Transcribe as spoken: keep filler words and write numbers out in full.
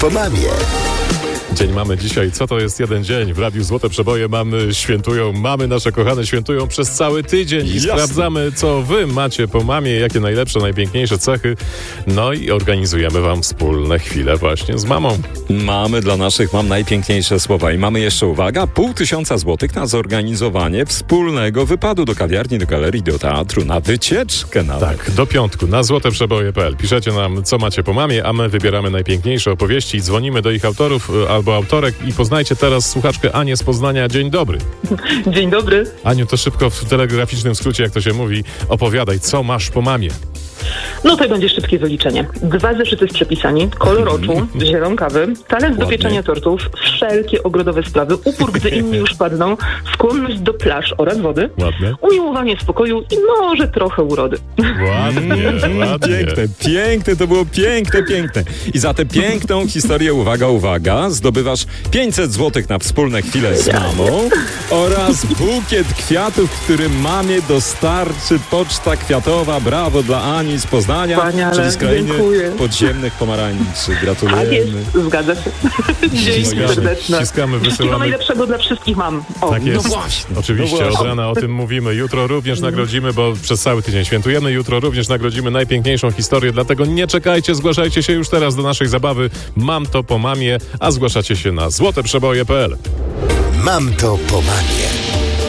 po mamie. Dzień mamy dzisiaj. Co to jest jeden dzień? W Radiu Złote Przeboje mamy świętują, mamy nasze kochane świętują przez cały tydzień i Jasne. sprawdzamy, co wy macie po mamie, jakie najlepsze, najpiękniejsze cechy. No i organizujemy wam wspólne chwile właśnie z mamą. Mamy dla naszych mam najpiękniejsze słowa i mamy jeszcze, uwaga, pół tysiąca złotych na zorganizowanie wspólnego wypadu do kawiarni, do galerii, do teatru, na wycieczkę nawet. Tak, do piątku na złoteprzeboje kropka p l. Piszecie nam, co macie po mamie, a my wybieramy najpiękniejsze opowieści i dzwonimy do ich autorów albo autorek i poznajcie teraz słuchaczkę Anię z Poznania. Dzień dobry. Dzień dobry. Aniu, to szybko w telegraficznym skrócie, jak to się mówi, opowiadaj, co masz po mamie. No to będzie szybkie wyliczenie. Dwa zeszyty z przepisami, kolor oczu, zielon kawy, talent do Ładnie. pieczenia tortów, wszelkie ogrodowe sprawy, upór, gdy inni już padną, skłonność do plaż oraz wody, Ładne. umiłowanie spokoju i może trochę urody. Ładnie, ładnie. Piękne, piękne, to było piękne, piękne. I za tę piękną historię, uwaga, uwaga, zdobywasz pięćset złotych na wspólne chwile z mamą oraz bukiet kwiatów, który mamie dostarczy Poczta Kwiatowa. Brawo dla Ani z Poznania, Wspaniale, czyli z krainy dziękuję. podziemnych pomarańczy. Tak jest, Gratulujemy. zgadza się. Dzięki Ściskamy, serdeczne. ściskamy, Wszystkiego wysyłamy. najlepszego dla wszystkich mam. O, Tak jest. No właśnie, Oczywiście, no właśnie. od rana o tym mówimy. Jutro również nagrodzimy, bo przez cały tydzień świętujemy. Jutro również nagrodzimy najpiękniejszą historię, dlatego nie czekajcie, zgłaszajcie się już teraz do naszej zabawy. Mam to po mamie, a zgłaszacie się na złoteprzeboje kropka p l. Mam to po mamie.